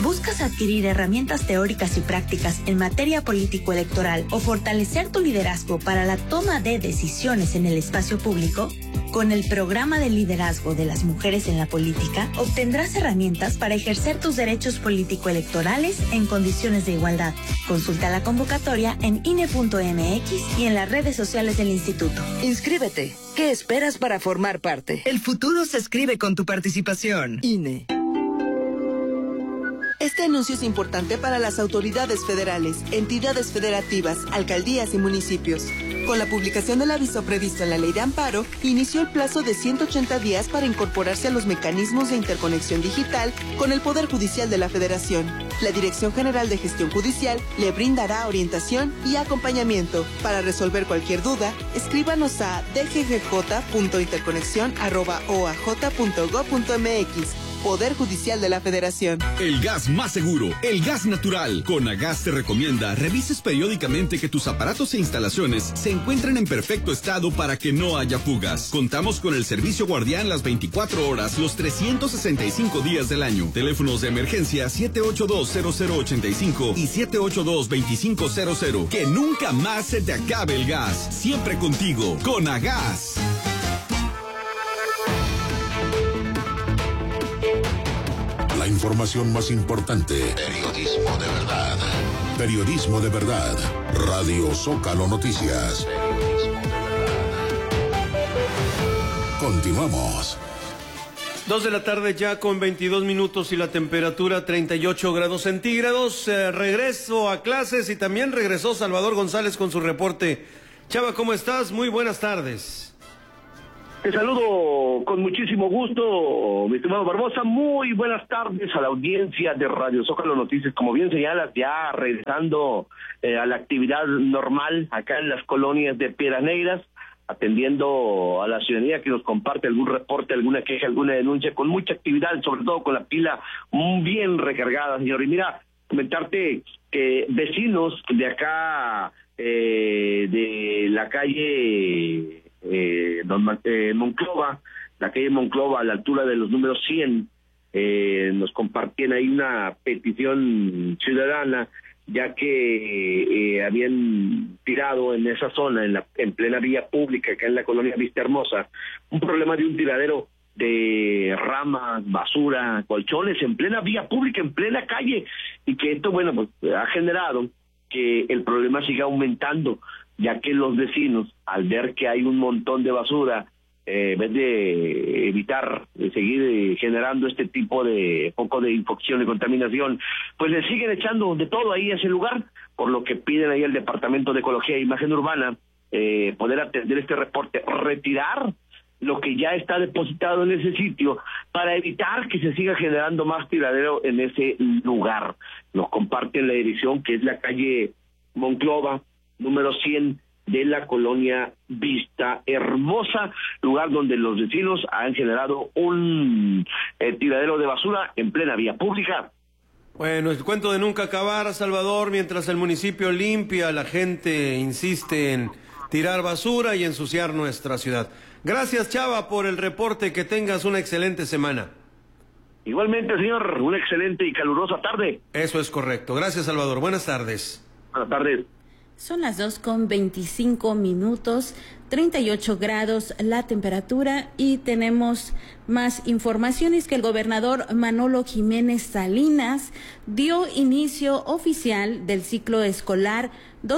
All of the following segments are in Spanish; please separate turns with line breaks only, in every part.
¿Buscas adquirir herramientas teóricas y prácticas en materia político-electoral o fortalecer tu liderazgo para la toma de decisiones en el espacio público? Con el programa de liderazgo de las mujeres en la política, obtendrás herramientas para ejercer tus derechos político-electorales en condiciones de igualdad. Consulta la convocatoria en INE.mx y en las redes sociales del instituto.
Inscríbete. ¿Qué esperas para formar parte?
El futuro se escribe con tu participación.
INE. Este anuncio es importante para las autoridades federales, entidades federativas, alcaldías y municipios. Con la publicación del aviso previsto en la Ley de Amparo, inició el plazo de 180 días para incorporarse a los mecanismos de interconexión digital con el Poder Judicial de la Federación. La Dirección General de Gestión Judicial le brindará orientación y acompañamiento. Para resolver cualquier duda, escríbanos a dggj.interconexión@oaj.gov.mx. Poder Judicial de la Federación.
El gas más seguro, el gas natural. Conagas te recomienda revises periódicamente que tus aparatos e instalaciones se encuentren en perfecto estado para que no haya fugas. Contamos con el servicio guardián las 24 horas, los 365 días del año. Teléfonos de emergencia 782-0085 y 782-2500. Que nunca más se te acabe el gas. Siempre contigo, Conagas.
La información más importante. Periodismo de verdad. Periodismo de verdad. Radio Zócalo Noticias. Continuamos.
2 de la tarde ya con 22 minutos y la temperatura 38 grados centígrados. Regreso a clases y también regresó Salvador González con su reporte. Chava, ¿cómo estás? Muy buenas tardes.
Te saludo con muchísimo gusto, mi estimado Barbosa. Muy buenas tardes a la audiencia de Radio Zócalo Noticias. Como bien señalas, ya regresando a la actividad normal acá en las colonias de Piedras Negras, atendiendo a la ciudadanía que nos comparte algún reporte, alguna queja, alguna denuncia, con mucha actividad, sobre todo con la pila bien recargada, señor. Y mira, comentarte que vecinos de acá, de la calle Monclova, la calle Monclova, a la altura de los números 100, nos compartían ahí una petición ciudadana, ya que habían tirado en esa zona, en plena vía pública, acá en la colonia Vista Hermosa, un problema de un tiradero de ramas, basura, colchones, en plena vía pública, en plena calle, y que esto, bueno, pues ha generado que el problema siga aumentando, ya que los vecinos, al ver que hay un montón de basura, en vez de evitar seguir generando este tipo de foco de infección y contaminación, pues le siguen echando de todo ahí a ese lugar, por lo que piden ahí al Departamento de Ecología e Imagen Urbana poder atender este reporte, retirar lo que ya está depositado en ese sitio para evitar que se siga generando más tiradero en ese lugar. Nos comparten la dirección, que es la calle Monclova, número 100 de la colonia Vista Hermosa, lugar donde los vecinos han generado un tiradero de basura en plena vía pública.
Bueno, el cuento de nunca acabar, Salvador. Mientras el municipio limpia, la gente insiste en tirar basura y ensuciar nuestra ciudad. Gracias, Chava, por el reporte. Que tengas una excelente semana.
Igualmente, señor, una excelente y calurosa tarde.
Eso es correcto. Gracias, Salvador. Buenas tardes.
Buenas tardes.
Son las 2:25, 38 grados la temperatura, y tenemos más informaciones. Que el gobernador Manolo Jiménez Salinas dio inicio oficial del ciclo escolar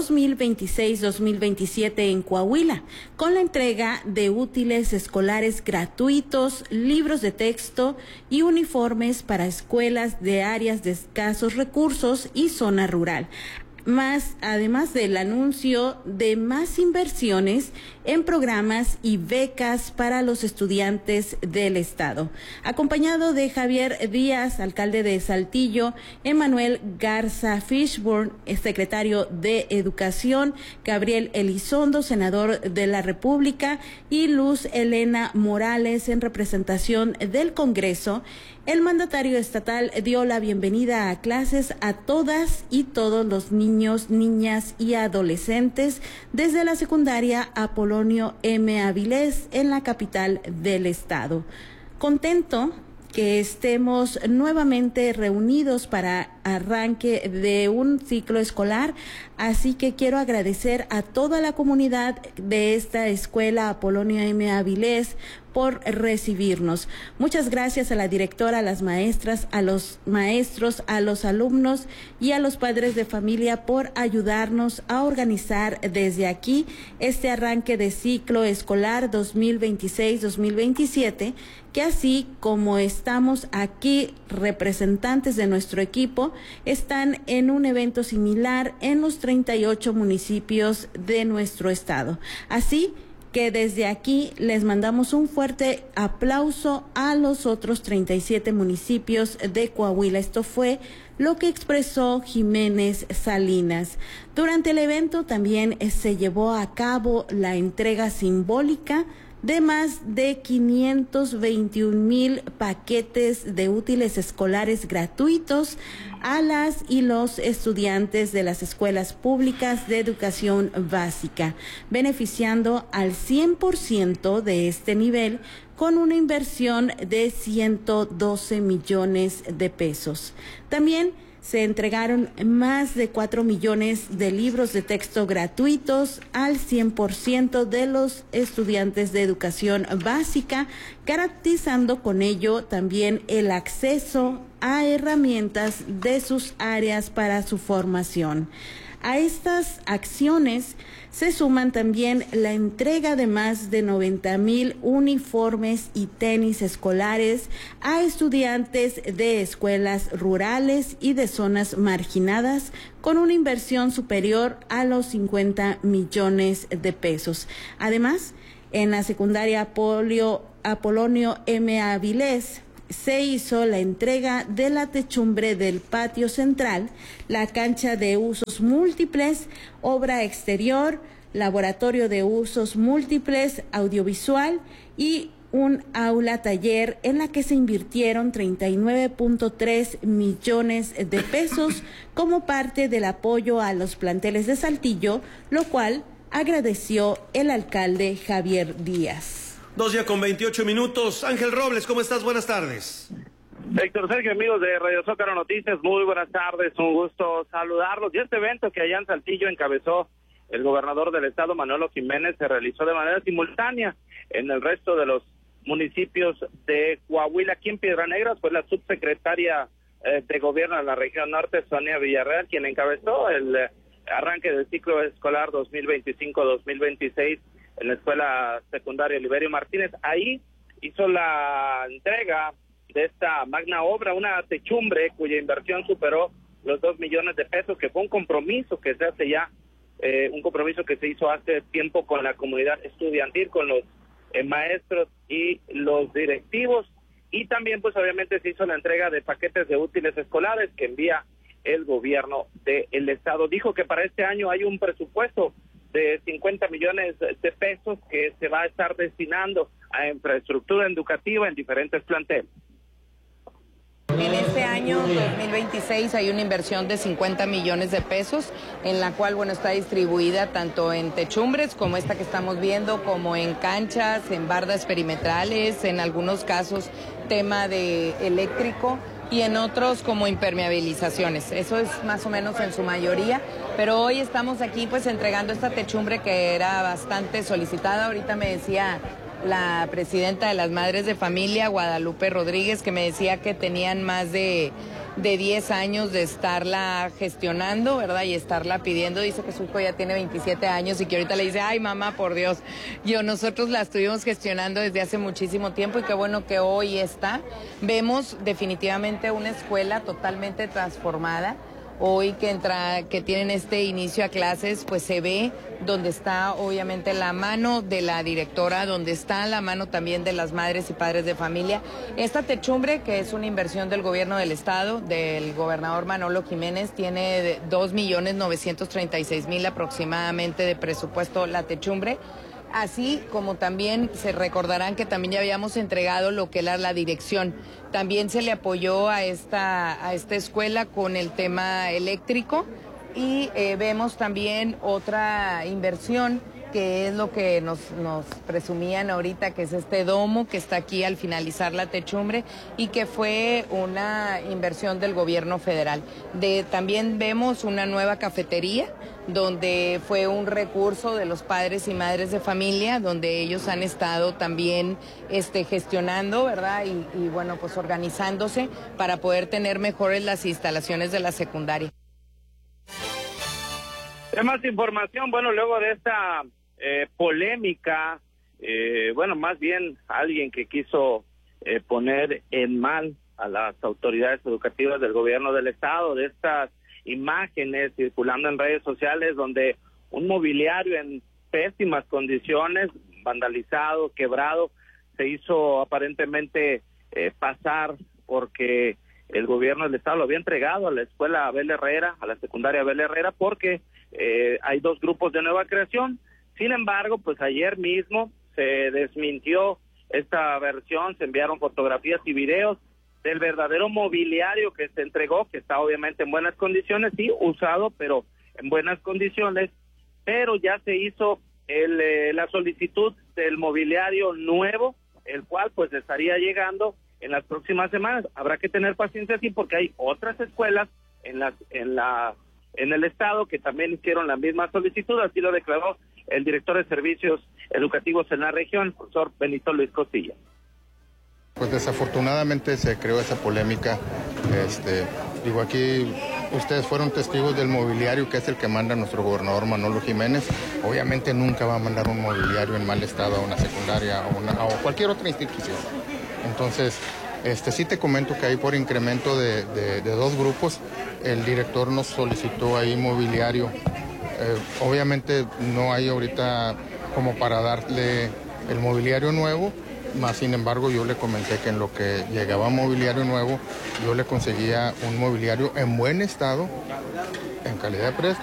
2026-2027 en Coahuila, con la entrega de útiles escolares gratuitos, libros de texto y uniformes para escuelas de áreas de escasos recursos y zona rural. Además del anuncio de más inversiones en programas y becas para los estudiantes del estado. Acompañado de Javier Díaz, alcalde de Saltillo, Emanuel Garza Fishburne, secretario de Educación, Gabriel Elizondo, senador de la República, y Luz Elena Morales, en representación del Congreso, el mandatario estatal dio la bienvenida a clases a todas y todos los niños, niñas y adolescentes desde la secundaria Apolonio M. Avilés en la capital del estado. Contento que estemos nuevamente reunidos para arranque de un ciclo escolar, así que quiero agradecer a toda la comunidad de esta escuela Apolonio M. Avilés por recibirnos. Muchas gracias a la directora, a las maestras, a los maestros, a los alumnos y a los padres de familia por ayudarnos a organizar desde aquí este arranque de ciclo escolar 2026-2027, que así como estamos aquí representantes de nuestro equipo, están en un evento similar en los 38 municipios de nuestro estado. Así que desde aquí les mandamos un fuerte aplauso a los otros 37 municipios de Coahuila. Esto fue lo que expresó Jiménez Salinas. Durante el evento también se llevó a cabo la entrega simbólica de más de 521,000 paquetes de útiles escolares gratuitos a las y los estudiantes de las escuelas públicas de educación básica, beneficiando al 100% de este nivel con una inversión de 112 millones de pesos. También se entregaron más de 4 millones de libros de texto gratuitos al 100% de los estudiantes de educación básica, garantizando con ello también el acceso a herramientas de sus áreas para su formación. A estas acciones se suman también la entrega de más de 90,000 uniformes y tenis escolares a estudiantes de escuelas rurales y de zonas marginadas, con una inversión superior a los 50 millones de pesos. Además, en la secundaria Apolonio M. Avilés se hizo la entrega de la techumbre del patio central, la cancha de usos múltiples, obra exterior, laboratorio de usos múltiples, audiovisual y un aula taller en la que se invirtieron 39.3 millones de pesos como parte del apoyo a los planteles de Saltillo, lo cual agradeció el alcalde Javier Díaz.
2:28. Ángel Robles, ¿cómo estás? Buenas tardes.
Héctor Sergio, amigos de Radio Zócalo Noticias, muy buenas tardes, un gusto saludarlos. Y este evento que allá en Saltillo encabezó el gobernador del estado, Manolo Jiménez, se realizó de manera simultánea en el resto de los municipios de Coahuila. Aquí en Piedras Negras fue la subsecretaria de gobierno de la región norte, Sonia Villarreal, quien encabezó el arranque del ciclo escolar 2025-2026 en la escuela secundaria Liberio Martínez. Ahí hizo la entrega de esta magna obra, una techumbre cuya inversión superó los 2 millones de pesos, que fue un compromiso que se hace ya, un compromiso que se hizo hace tiempo con la comunidad estudiantil, con los maestros y los directivos. Y también pues obviamente se hizo la entrega de paquetes de útiles escolares que envía el gobierno del estado. Dijo que para este año hay un presupuesto de 50 millones de pesos que se va a estar destinando a infraestructura educativa en diferentes planteles.
En este año 2026 hay una inversión de 50 millones de pesos, en la cual, bueno, está distribuida tanto en techumbres, como esta que estamos viendo, como en canchas, en bardas perimetrales, en algunos casos tema de eléctrico, y en otros como impermeabilizaciones. Eso es más o menos en su mayoría, pero hoy estamos aquí pues entregando esta techumbre que era bastante solicitada. Ahorita me decía la presidenta de las Madres de Familia, Guadalupe Rodríguez, que me decía que tenían más de 10 años de estarla gestionando, ¿verdad? Y estarla pidiendo. Dice que su hijo ya tiene 27 años y que ahorita le dice, ay mamá, por Dios, nosotros la estuvimos gestionando desde hace muchísimo tiempo y qué bueno que hoy está. Vemos definitivamente una escuela totalmente transformada. Hoy que tienen este inicio a clases, pues se ve donde está obviamente la mano de la directora, donde está la mano también de las madres y padres de familia. Esta techumbre, que es una inversión del gobierno del estado, del gobernador Manolo Jiménez, tiene 2,936,000 aproximadamente de presupuesto la techumbre. Así como también se recordarán que también ya habíamos entregado lo que era la dirección. También se le apoyó a esta escuela con el tema eléctrico y vemos también otra inversión que es lo que nos presumían ahorita, que es este domo que está aquí al finalizar la techumbre y que fue una inversión del gobierno federal. También vemos una nueva cafetería, donde fue un recurso de los padres y madres de familia, donde ellos han estado también gestionando, ¿verdad? Y bueno, pues organizándose para poder tener mejores las instalaciones de la secundaria.
Más información, bueno, luego de esta polémica, bueno, más bien alguien que quiso poner en mal a las autoridades educativas del gobierno del estado, de estas imágenes circulando en redes sociales donde un mobiliario en pésimas condiciones, vandalizado, quebrado, se hizo aparentemente pasar porque el gobierno del estado lo había entregado a la escuela Abel Herrera, a la secundaria Abel Herrera, porque hay dos grupos de nueva creación. Sin embargo, pues ayer mismo se desmintió esta versión, se enviaron fotografías y videos del verdadero mobiliario que se entregó, que está obviamente en buenas condiciones, sí, usado, pero en buenas condiciones, pero ya se hizo la solicitud del mobiliario nuevo, el cual pues estaría llegando en las próximas semanas. Habrá que tener paciencia así porque hay otras escuelas en el estado que también hicieron la misma solicitud, así lo declaró el director de servicios educativos en la región, el profesor Benito Luis Costilla.
Pues desafortunadamente se creó esa polémica. Digo, aquí ustedes fueron testigos del mobiliario que es el que manda nuestro gobernador Manolo Jiménez. Obviamente nunca va a mandar un mobiliario en mal estado a una secundaria o cualquier otra institución. Entonces, sí te comento que ahí por incremento de dos grupos, el director nos solicitó ahí mobiliario. Obviamente no hay ahorita como para darle el mobiliario nuevo, más sin embargo yo le comenté que en lo que llegaba mobiliario nuevo, yo le conseguía un mobiliario en buen estado, en calidad de precio.